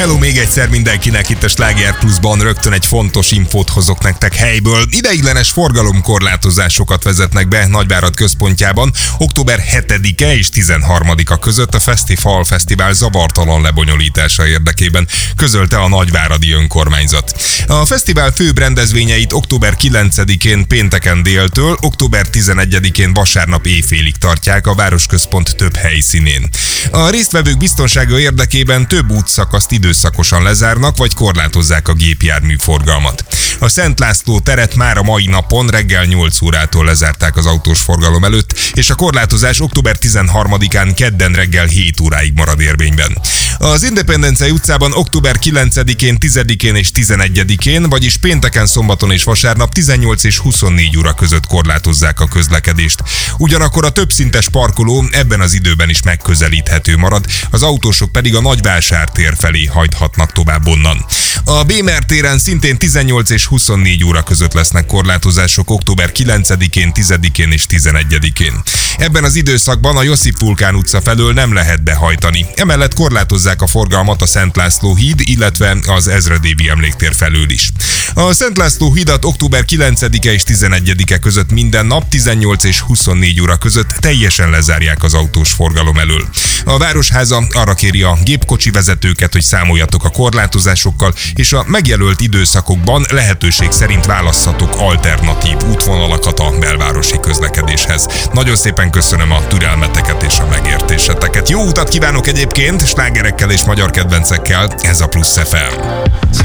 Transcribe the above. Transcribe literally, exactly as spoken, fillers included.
Hello még egyszer mindenkinek, itt a Sláger Pluszban rögtön egy fontos infót hozok nektek helyből. Ideiglenes forgalomkorlátozásokat vezetnek be Nagyvárad központjában október hetedike és tizenharmadika között a Fesztivál Fesztivál zavartalan lebonyolítása érdekében, közölte a nagyváradi önkormányzat. A fesztivál főbb rendezvényeit október kilencedikén pénteken déltől, október tizenegyedikén vasárnap éjfélig tartják a városközpont több helyszínén. A résztvevők biztonsága érdekében több útszakaszt időszakosan lezárnak, vagy korlátozzák a gépjárműforgalmat. A Szent László teret már a mai napon reggel nyolc órától lezárták az autós forgalom előtt, és a korlátozás október tizenharmadikán kedden reggel hét óráig marad érvényben. Az Independencia utcában október kilencedikén, tizedikén és tizenegyedikén, vagyis pénteken, szombaton és vasárnap tizennyolc és huszonnégy óra között korlátozzák a közlekedést. Ugyanakkor a többszintes parkoló ebben az időben is megközelíthető marad, az autósok pedig a Nagyvásártér felé hajthatnak tovább onnan. A Bémer téren szintén tizennyolc és huszonnégy óra között lesznek korlátozások október kilencedikén, tizedikén és tizenegyedikén. Ebben az időszakban a Josip Vulkán utca felől nem lehet behajtani. Emellett korlátozzák a forgalmat a Szent László híd, illetve az Ezredévi emléktér felől is. A Szent László hídat október kilencedike és tizenegyedike között minden nap tizennyolc és huszonnégy óra között teljesen lezárják az autós forgalom elől. A Városháza arra kéri a gépkocsi vezetőket, hogy számoljatok a korlátozásokkal, és a megjelölt időszakokban lehetőség szerint válasszatok alternatív útvonalakat a belvárosi közlekedéshez. Nagyon szépen köszönöm a türelmeteket és a megértéseteket. Jó utat kívánok egyébként, slágerekkel és magyar kedvencekkel, ez a Plusz ef em.